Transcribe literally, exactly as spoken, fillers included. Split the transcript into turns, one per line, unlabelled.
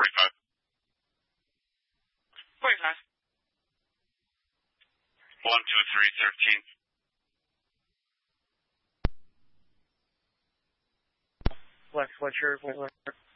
forty-five.
forty-five.
one two three, thirteen.
Flex, what's your, what,